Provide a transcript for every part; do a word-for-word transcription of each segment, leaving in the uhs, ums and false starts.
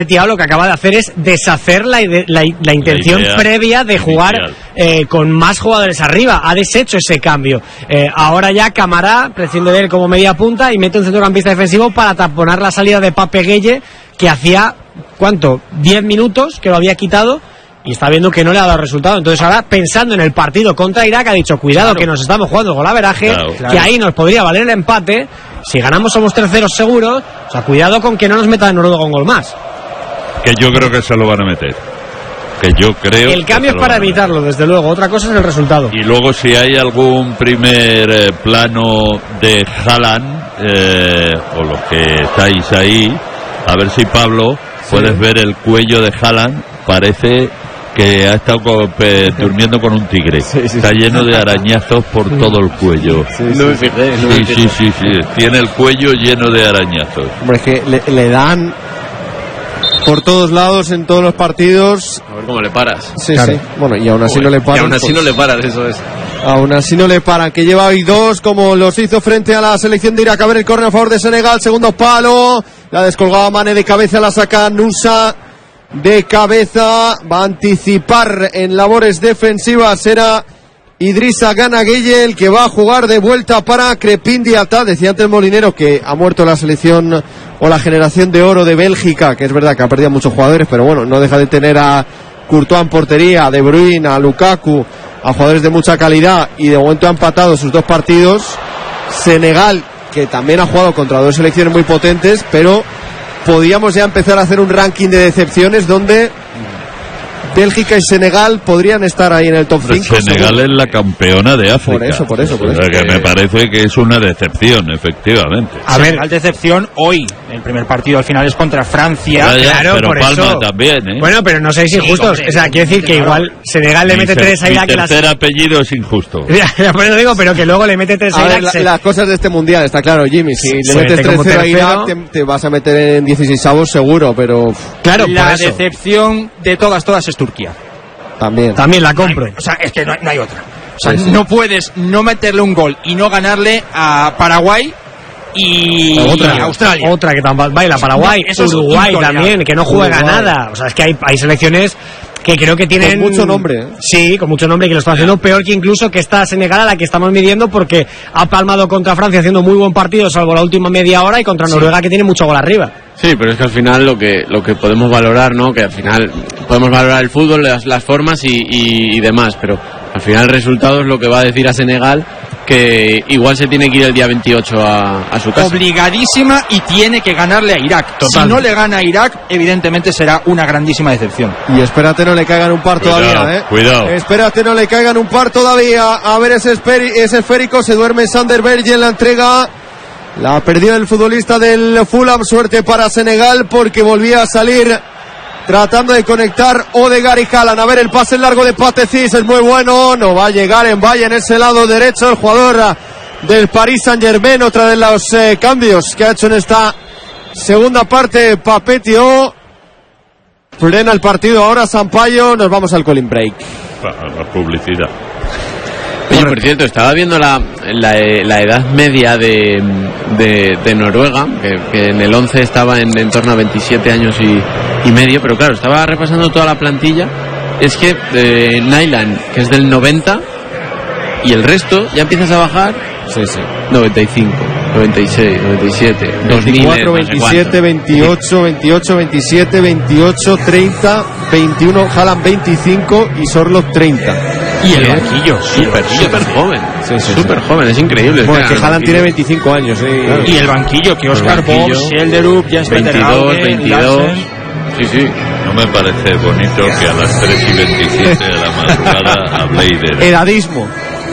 Thiago lo que acaba de hacer es deshacer la, la, la intención la idea, previa de jugar eh, con más jugadores arriba. Ha deshecho ese cambio. Eh, ahora ya Camará prescinde de él como media punta y mete un centrocampista defensivo para taponar la salida de Pape Gueye, que hacía, ¿cuánto? diez minutos que lo había quitado y está viendo que no le ha dado resultado. Entonces ahora, pensando en el partido contra Irak, ha dicho, cuidado, claro, que nos estamos jugando con golaveraje, claro, claro, que ahí nos podría valer el empate. Si ganamos somos terceros seguros. O sea, cuidado con que no nos meta Noruega un gol más. Que yo creo que se lo van a meter. Que yo creo. El cambio es para evitarlo, desde luego. Otra cosa es el resultado. Y luego, si hay algún primer eh, plano de Haaland, eh, o los que estáis ahí, a ver si Pablo, sí, puedes ver el cuello de Haaland. Parece que ha estado eh, durmiendo con un tigre. Sí, sí, está sí, lleno de arañazos por todo el cuello. Sí, sí, no me fijé, no sí, me fijé. sí, sí, sí. Tiene el cuello lleno de arañazos. Hombre, es que le, le dan por todos lados, en todos los partidos. A ver cómo le paras. Sí, claro, sí. Bueno, y aún así Uy, no le paran. Y aún así pues, no le paras, eso es. Aún así no le paran, que lleva hoy dos, como los hizo frente a la selección de Irak. A ver el córner a favor de Senegal, segundo palo. La descolgaba Mané de cabeza, la saca Nusa de cabeza. Va a anticipar en labores defensivas. Será Idrissa Gana Gueye el que va a jugar de vuelta para Crepin Diatta. Decía antes Molinero que ha muerto la selección o la generación de oro de Bélgica, que es verdad que ha perdido muchos jugadores, pero bueno, no deja de tener a Courtois en portería, a De Bruyne, a Lukaku, a jugadores de mucha calidad, y de momento ha empatado sus dos partidos. Senegal, que también ha jugado contra dos selecciones muy potentes, pero podríamos ya empezar a hacer un ranking de decepciones donde Bélgica y Senegal podrían estar ahí en el top cinco. Senegal seguro. Es la campeona de África. Por eso, por eso, por o sea, eso. Que me parece que es una decepción, efectivamente. A ver, Senegal decepción hoy. El primer partido al final es contra Francia. Ya, ya, claro, pero por Palma eso. También, ¿eh? Bueno, pero no seáis injustos. Sí, o sea, quiere decir que igual Senegal le mete tres a Irak. Mi tercer las... apellido es injusto. Ya, por eso digo, pero que luego le mete tres a, a Irak. Ver, se... la, las cosas de este mundial, está claro, Jimmy. Si le metes tres cero a Irak, te, te vas a meter en dieciseisavos seguro, pero. Claro, la por eso. decepción de todas, todas es Turquía. También. También la compro. No hay, o sea, es que no hay, no hay otra. O sea, sí, sí. no puedes no meterle un gol y no ganarle a Paraguay y, otra, y a Australia. Otra que tampoco baila, Paraguay, no, Uruguay también, que no juega Uruguay. Nada. O sea, es que hay, hay selecciones que creo que tienen con mucho nombre, ¿eh? Sí, con mucho nombre, que lo están haciendo peor que incluso que esta Senegal, a la que estamos midiendo, porque ha palmado contra Francia haciendo muy buen partido, salvo la última media hora, y contra sí. Noruega, que tiene mucho gol arriba. Sí, pero es que al final lo que lo que podemos valorar, ¿no? Que al final podemos valorar el fútbol, las, las formas y, y, y demás, pero al final el resultado es lo que va a decir a Senegal, que igual se tiene que ir el día veintiocho a, a su casa. Obligadísima, y tiene que ganarle a Irak. Total. Si no le gana a Irak, evidentemente será una grandísima decepción. Y espérate no le caigan un par cuidado, todavía, ¿eh? Cuidado. Espérate no le caigan un par todavía. A ver ese, esperi- ese esférico, se duerme Sander Berge en la entrega. La perdió el futbolista del Fulham. Suerte para Senegal, porque volvía a salir tratando de conectar Odegaard y Haaland. A ver el pase largo de Patecis, es muy bueno, no va a llegar en valla en ese lado derecho el jugador del Paris Saint-Germain. Otra de los eh, cambios que ha hecho en esta segunda parte Papetio. Frena el partido ahora Sampaio. Nos vamos al calling break. La publicidad. Oye, por cierto, estaba viendo la, la, la edad media de, de, de Noruega, que, que en el once estaba en, en torno a veintisiete años y, y medio, pero claro, estaba repasando toda la plantilla. Es que eh, Nyland, que es del noventa, y el resto ya empiezas a bajar. Sí, sí. noventa y cinco, noventa y seis, noventa y siete, veinticuatro, veintisiete, veintiocho, veintiocho, veintisiete, veintiocho, treinta, veintiuno, Haaland veinticinco y Sorloth treinta. Y el banquillo, súper, súper joven. Sí, sí, súper sí. joven, es increíble. Bueno, es que Haaland tiene veinticinco años. ¿eh? Claro. Y el banquillo, que Oscar Bob, Elderup, ya está veintidós, veintidós. Sí, sí. No me parece bonito que a las tres y veintisiete de la madrugada habléis de edadismo.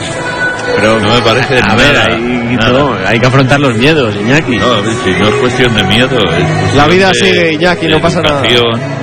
Pero no me parece a nada, ver, hay, nada. No, hay que afrontar los miedos, Iñaki. No, si no es cuestión de miedo, es cuestión la vida de, sigue, Iñaki, no pasa nada. Eh,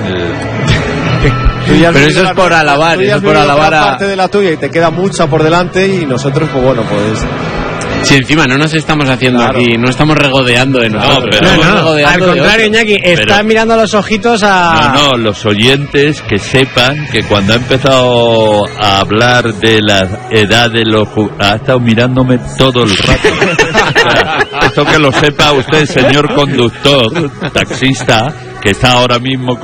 pero eso es por alabar, eso es por alabar a parte de la tuya y te queda mucha por delante, y nosotros pues bueno, pues si encima no nos estamos haciendo claro. aquí, no estamos regodeando de nosotros. No, pero no, no, al contrario, Iñaki, estás mirando a los ojitos a... No, no, los oyentes que sepan que cuando ha empezado a hablar de la edad de los... ha estado mirándome todo el rato. O sea, esto que lo sepa usted, señor conductor, taxista, que está ahora mismo